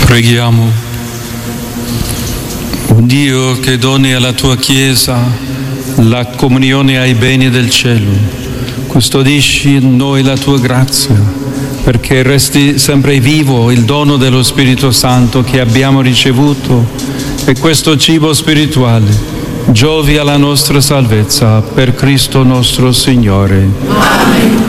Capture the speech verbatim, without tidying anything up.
Preghiamo. O Dio, che doni alla tua Chiesa la comunione ai beni del cielo, custodisci in noi la tua grazia, perché resti sempre vivo il dono dello Spirito Santo che abbiamo ricevuto, e questo cibo spirituale giovi alla nostra salvezza per Cristo nostro Signore. Amen.